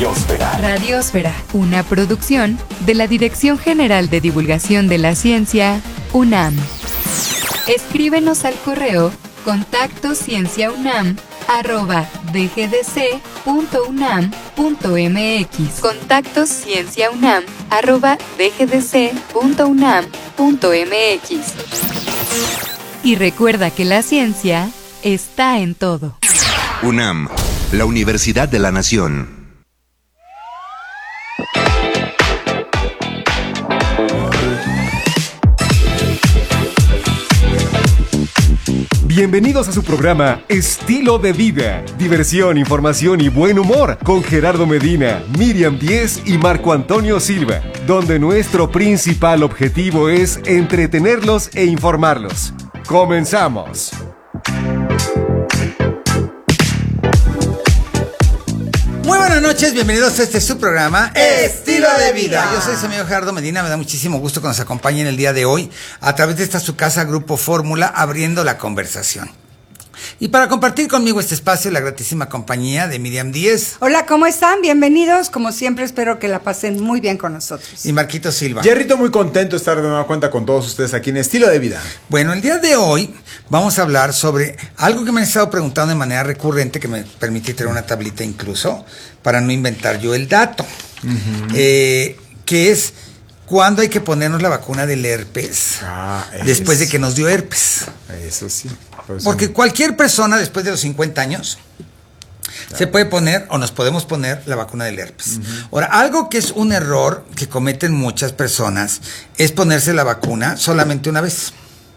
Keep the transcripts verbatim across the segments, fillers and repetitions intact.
Radiósfera. Radiósfera, una producción de la Dirección General de Divulgación de la Ciencia, UNAM. Escríbenos al correo contacto cienciaunam arroba dgdc.unam.mx. Contacto cienciaunam arroba dgdc.unam.mx. Y recuerda que la ciencia está en todo. UNAM, la Universidad de la Nación. Bienvenidos a su programa Estilo de Vida, diversión, información y buen humor con Gerardo Medina, Miriam Díez y Marco Antonio Silva, donde nuestro principal objetivo es entretenerlos e informarlos. ¡Comenzamos! Muy buenas noches, bienvenidos a este su programa Estilo de Vida. Yo soy su amigo Gerardo Medina, me da muchísimo gusto que nos acompañen el día de hoy a través de esta su casa Grupo Fórmula, abriendo la conversación. Y para compartir conmigo este espacio, la gratísima compañía de Miriam Díez. Hola, ¿cómo están? Bienvenidos. Como siempre, espero que la pasen muy bien con nosotros. Y Marquito Silva. Jerrito, muy contento de estar de nueva cuenta con todos ustedes aquí en Estilo de Vida. Bueno, el día de hoy vamos a hablar sobre algo que me han estado preguntando de manera recurrente, que me permití tener una tablita incluso, para no inventar yo el dato. Uh-huh. eh, que es, ¿cuándo hay que ponernos la vacuna del herpes? Ah, después de que nos dio herpes. Eso sí. Pues Porque sí. Cualquier persona después de los cincuenta años claro. se puede poner o nos podemos poner la vacuna del herpes. Uh-huh. Ahora, algo que es un error que cometen muchas personas es ponerse la vacuna solamente una vez.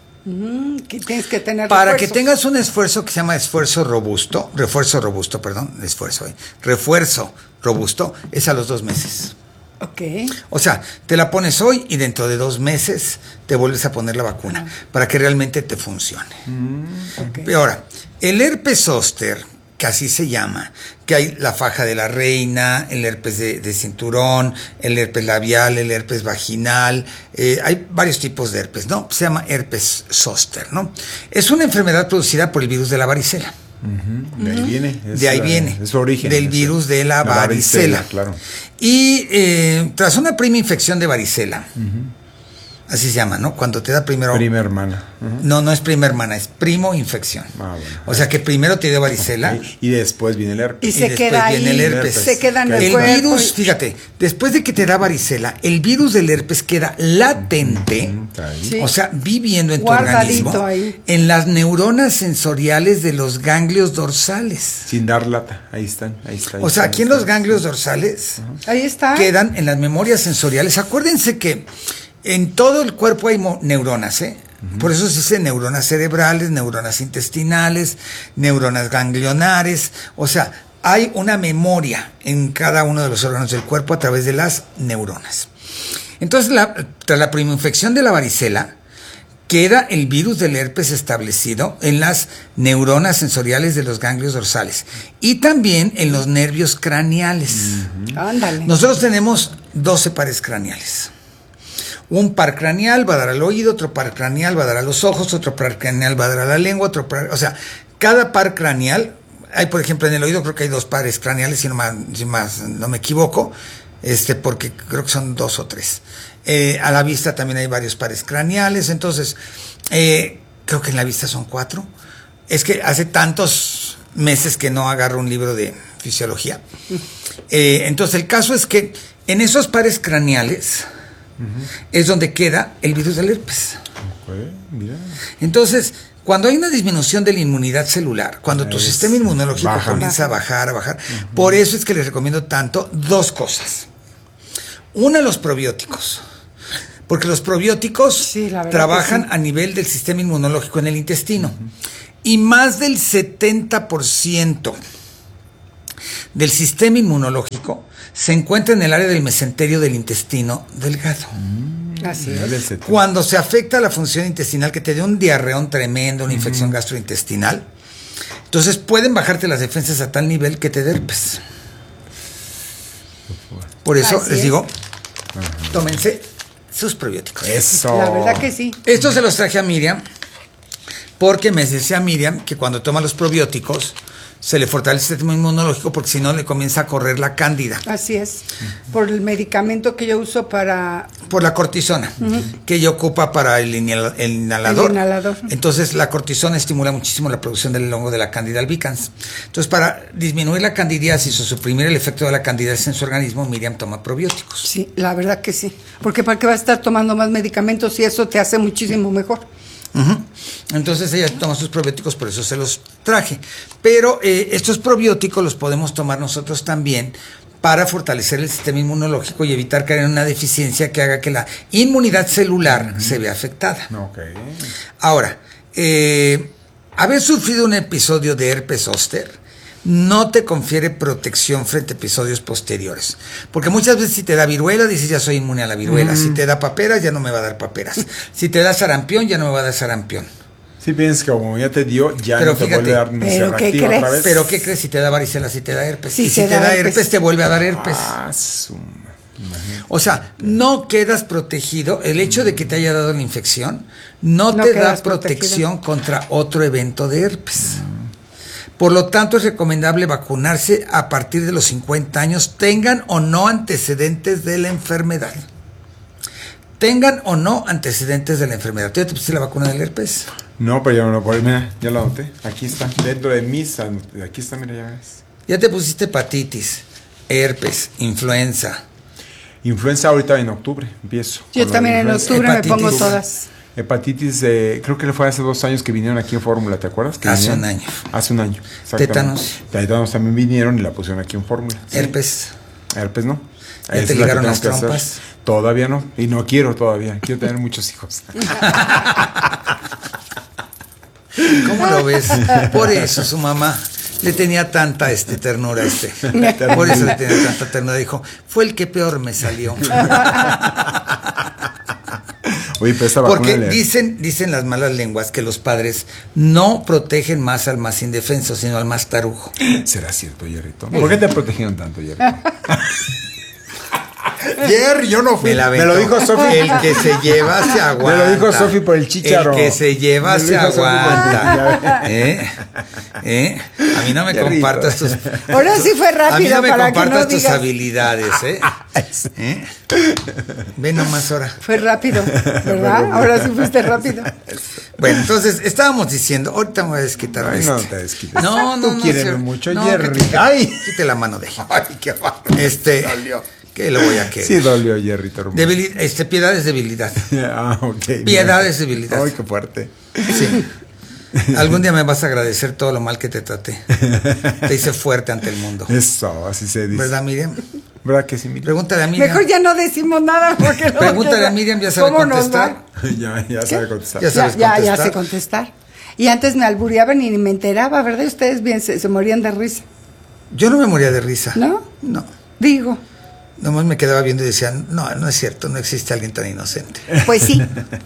Mm, que tienes que tener Para refuerzos. que tengas un esfuerzo que se llama esfuerzo robusto, refuerzo robusto, perdón, esfuerzo, eh, refuerzo robusto, es a los dos meses. Ok. O sea, te la pones hoy y dentro de dos meses te vuelves a poner la vacuna, uh-huh. para que realmente te funcione. Mm, okay. Ahora, el herpes zóster, que así se llama, que hay la faja de la reina, el herpes de, de cinturón, el herpes labial, el herpes vaginal, eh, hay varios tipos de herpes, ¿no? Se llama herpes zóster, ¿no? Es una enfermedad producida por el virus de la varicela. Uh-huh. De ahí viene. Es de ahí la, viene. Es su origen. Del virus de la, la varicela. varicela. Claro. Y eh, tras una prima infección de varicela, uh-huh. así se llama, ¿no? Cuando te da primero... Prima hermana. Uh-huh. No, no es prima hermana, es primo infección. Ah, bueno. O sea que primero te dio varicela. Okay. Y después viene el herpes. Y, y se queda ahí. Viene el herpes. Se queda en el, el cuerpo. El virus, fíjate, después de que te da varicela, el virus del herpes queda latente, uh-huh. sí. o sea, viviendo en Guardadito tu organismo, ahí. En las neuronas sensoriales de los ganglios dorsales. Sin dar lata, ahí están, ahí está. Ahí o sea, están, aquí en los ganglios dorsales, uh-huh. ahí está. Quedan en las memorias sensoriales. Acuérdense que en todo el cuerpo hay mo- neuronas, ¿eh? Uh-huh. Por eso se dice neuronas cerebrales, neuronas intestinales, neuronas ganglionares. O sea, hay una memoria en cada uno de los órganos del cuerpo a través de las neuronas. Entonces, la, tras la primoinfección de la varicela, queda el virus del herpes establecido en las neuronas sensoriales de los ganglios dorsales y también en los nervios craneales. Uh-huh. Ándale. Nosotros tenemos doce pares craneales. Un par craneal va a dar al oído, otro par craneal va a dar a los ojos, otro par craneal va a dar a la lengua, otro par, o sea, cada par craneal, hay por ejemplo en el oído creo que hay dos pares craneales, si no, más, si más no me equivoco, este, porque creo que son dos o tres. Eh, a la vista también hay varios pares craneales, entonces, eh, creo que en la vista son cuatro. Es que hace tantos meses que no agarro un libro de fisiología. Eh, entonces el caso es que en esos pares craneales, uh-huh. es donde queda el virus del herpes. Okay, mira. Entonces, cuando hay una disminución de la inmunidad celular, cuando tu es, sistema inmunológico baja. comienza a bajar, a bajar, uh-huh. por eso es que les recomiendo tanto dos cosas. Una, los probióticos. Porque los probióticos sí, trabajan sí. a nivel del sistema inmunológico en el intestino. Uh-huh. Y más del setenta por ciento del sistema inmunológico se encuentra en el área del mesenterio del intestino delgado. Mm, así es. Cuando se afecta la función intestinal, que te dé un diarreón tremendo, una uh-huh. infección gastrointestinal, entonces pueden bajarte las defensas a tal nivel que te dé herpes. Por eso así les es. digo, uh-huh. tómense sus probióticos. Eso. La verdad que sí. Esto se los traje a Miriam, porque me decía Miriam que cuando toma los probióticos se le fortalece el sistema inmunológico porque si no le comienza a correr la cándida. Así es. Por el medicamento que yo uso para... Por la cortisona, uh-huh. que ella ocupa para el, inhal- el inhalador. El inhalador. Entonces la cortisona estimula muchísimo la producción del hongo de la Candida albicans. Entonces para disminuir la candidiasis o suprimir el efecto de la candidiasis en su organismo, Miriam toma probióticos. Sí, la verdad que sí. Porque ¿para qué va a estar tomando más medicamentos si eso te hace muchísimo mejor? Uh-huh. Entonces ella toma sus probióticos, por eso se los traje. Pero eh, estos probióticos los podemos tomar nosotros también para fortalecer el sistema inmunológico y evitar caer en una deficiencia que haga que la inmunidad celular uh-huh. se vea afectada. Okay. Ahora, eh, haber sufrido un episodio de herpes zóster no te confiere protección frente a episodios posteriores. Porque muchas veces si te da viruela, dices ya soy inmune a la viruela. Mm. Si te da paperas, ya no me va a dar paperas. Si te da sarampión, ya no me va a dar sarampión. Si piensas que como ya te dio, ya pero no te fíjate, vuelve a dar ni ¿pero qué crees? otra vez. Pero ¿qué crees si te da varicela, si te da herpes? Sí, y si te da da herpes. herpes, te vuelve a dar herpes. Ah, su... O sea, no quedas protegido. El hecho de que te haya dado la infección no, No te da quedas protección protegido. contra otro evento de herpes. Por lo tanto, es recomendable vacunarse a partir de los cincuenta años, tengan o no antecedentes de la enfermedad. Tengan o no antecedentes de la enfermedad. ¿Tú ya te pusiste la vacuna del herpes? No, pero ya no lo puedo. Mira, ya lo anoté. Aquí está. Dentro de mis. Aquí está, mira, ya ves. Ya te pusiste hepatitis, herpes, influenza. Influenza ahorita en octubre. Empiezo. Yo también en octubre me pongo todas. Hepatitis, eh, creo que fue hace dos años que vinieron aquí en Fórmula, ¿te acuerdas? Que Hace vinieron? un año. Hace un año. Tétanos. Tétanos también vinieron y la pusieron aquí en Fórmula. Sí. Herpes. Herpes no. ¿Ya Esa te es la que llegaron tengo las que hacer. trompas? Todavía no. Y no quiero todavía. Quiero tener muchos hijos. ¿Cómo lo ves? Por eso su mamá le tenía tanta este, ternura a este. Por eso le tenía tanta ternura. Dijo, fue el que peor me salió. Oye, pero esta vacuna Porque le... dicen, dicen las malas lenguas que los padres no protegen más al más indefenso, sino al más tarugo. ¿Será cierto, Jerrito? ¿Por qué te protegieron tanto, Jerrito? Jerry, yo no fui. Me, la me lo dijo Sofi. El que se lleva se aguanta. Me lo dijo Sofi por el chícharo. El que se lleva se aguanta. ¿Eh? ¿Eh? A mí no me Jerrito. compartas tus... Ahora sí fue rápido. A mí no me para compartas que no tus digas. habilidades, ¿eh? ¿Eh? Ven nomás ahora. Fue rápido, ¿verdad? Ahora sí fuiste rápido. Bueno, entonces, estábamos diciendo, ahorita me voy a desquitar. Ay, este. no te desquites. No, no, Tú no. quieres sí. mucho, no, Jerry. Quite, Ay. quite la mano de él. Ay, qué va. Este, Dolió. ¿qué lo voy a querer? Sí, dolió, Jerrito, hermano. Debili- este, piedad es debilidad. Ah, ok. Piedad es debilidad. Ay, qué fuerte. Sí. Algún día me vas a agradecer todo lo mal que te traté. Te hice fuerte ante el mundo. Eso, así se dice. ¿Verdad, Miriam? ¿Verdad que sí, Miriam? Pregúntale a Miriam. Mejor ya no decimos nada porque no Pregúntale queda- a Miriam, ya sabe ¿Cómo nos contestar. va? ya, ya sabe contestar. Ya Ya, sabes ya, ya contestar. sé contestar. Y antes me albureaban y ni me enteraba, ¿verdad? Ustedes bien se, se morían de risa, Yo no me moría de risa. ¿no? No. Digo, Nomás me quedaba viendo y decía, no, no es cierto, no existe alguien tan inocente. pues sí.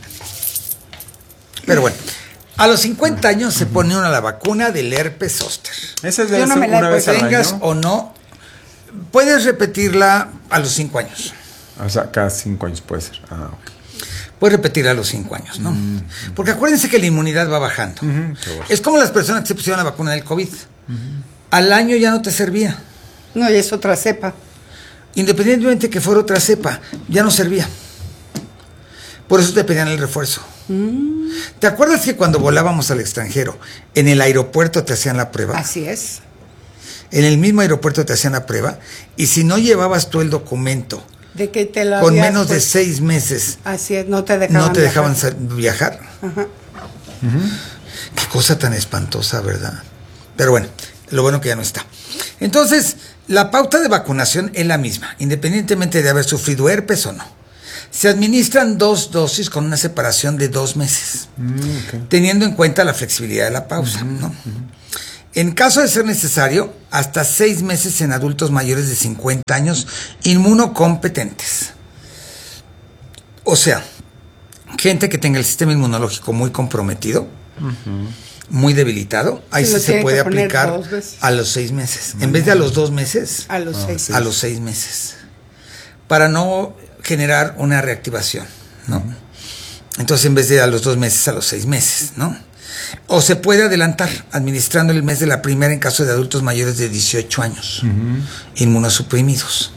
Pero bueno, a los cincuenta años se pone uno la vacuna del herpes zóster. Esa es Yo de no me la he una vez puesto. al Tengas año. o no, puedes repetirla a los cinco años. O sea, cada cinco años puede ser. Ah, ok. Puedes repetirla a los cinco años, ¿no? Mm. Porque acuérdense que la inmunidad va bajando. Mm-hmm. Es como las personas que se pusieron la vacuna del COVID. Mm-hmm. Al año ya no te servía. No, y es otra cepa. Independientemente que fuera otra cepa, ya no servía. Por eso te pedían el refuerzo. Mm. ¿Te acuerdas que cuando volábamos al extranjero, en el aeropuerto te hacían la prueba? Así es. En el mismo aeropuerto te hacían la prueba, y si no llevabas tú el documento De que te la con habías menos de puesto. seis meses, Así es, no te dejaban no te dejaban viajar. sal- viajar. Ajá. Uh-huh. Qué cosa tan espantosa, ¿verdad? Pero bueno, lo bueno que ya no está. Entonces, la pauta de vacunación es la misma, independientemente de haber sufrido herpes o no. Se administran dos dosis con una separación de dos meses, Mm, okay. teniendo en cuenta la flexibilidad de la pausa, uh-huh, ¿no? Uh-huh. En caso de ser necesario, hasta seis meses en adultos mayores de cincuenta años inmunocompetentes. O sea, gente que tenga el sistema inmunológico muy comprometido, uh-huh, muy debilitado, ahí sí, Sí, se puede poner aplicar dos veces. a los seis meses. En vez de a los dos meses, A los Ah, seis. sí. a los seis meses. Para no generar una reactivación, ¿no? Uh-huh. Entonces, en vez de a los dos meses, a los seis meses, ¿no? O se puede adelantar administrando el mes de la primera en caso de adultos mayores de dieciocho años, uh-huh. inmunosuprimidos.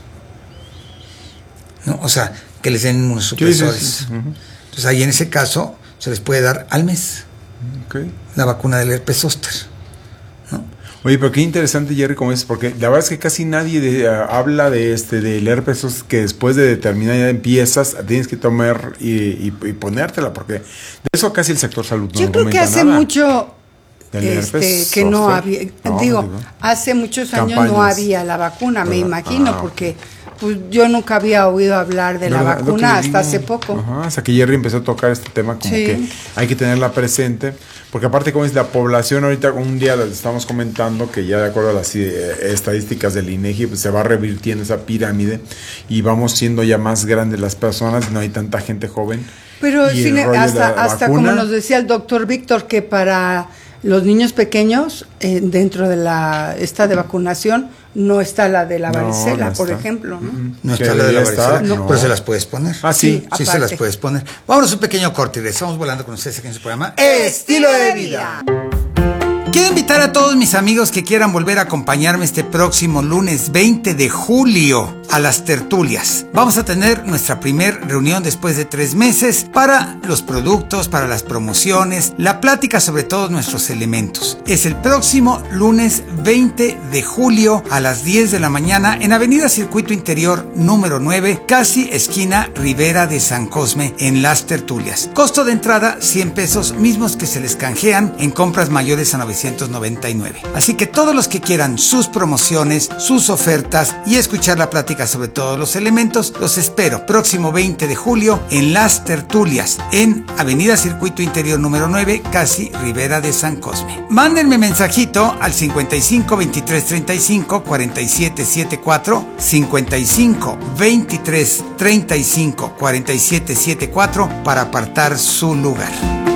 ¿No? O sea, que les den inmunosupresores. Uh-huh. Entonces ahí en ese caso se les puede dar al mes okay. la vacuna del herpes zóster. ¿No? Oye, pero qué interesante, Jerry, como es, porque la verdad es que casi nadie de, uh, habla de este del herpes zóster, que después de determinada edad empiezas, tienes que tomar y, y, y ponértela, porque de eso casi el sector salud no Yo creo que hace nada. mucho este, que no había, no, digo, digo, hace muchos años campañas. No había la vacuna, me imagino, ah, porque pues yo nunca había oído hablar de la vacuna hasta digo, hace poco. Ajá, hasta que Jerry empezó a tocar este tema, como sí. que hay que tenerla presente, porque aparte como es la población, ahorita un día les estamos comentando que ya de acuerdo a las eh, estadísticas del INEGI, pues se va revirtiendo esa pirámide y vamos siendo ya más grandes las personas, no hay tanta gente joven. Pero sin, hasta, hasta como nos decía el doctor Víctor, que para los niños pequeños, eh, dentro de la esta de vacunación, no está la de la varicela, no, no por ejemplo, ¿no? Mm-hmm. No está la de la varicela, no. Pero se las puedes poner. Ah, sí. Sí, sí se las puedes poner. Vámonos un pequeño corte y regresamos volando con ustedes aquí en su programa Estilo de Vida. Quiero invitar a todos mis amigos que quieran volver a acompañarme este próximo lunes veinte de julio a las tertulias. Vamos a tener nuestra primer reunión después de tres meses para los productos, para las promociones, la plática sobre todos nuestros elementos. Es el próximo lunes veinte de julio a las diez de la mañana en Avenida Circuito Interior número nueve, casi esquina Rivera de San Cosme, en las tertulias. Costo de entrada cien pesos, mismos que se les canjean en compras mayores a novecientos noventa y nueve. Así que todos los que quieran sus promociones, sus ofertas y escuchar la plática sobre todos los elementos, los espero próximo veinte de julio en las tertulias en Avenida Circuito Interior número nueve, casi Rivera de San Cosme. Mándenme mensajito al cincuenta y cinco veintitrés treinta y cinco cuarenta y siete setenta y cuatro, cincuenta y cinco veintitrés treinta y cinco cuarenta y siete setenta y cuatro para apartar su lugar.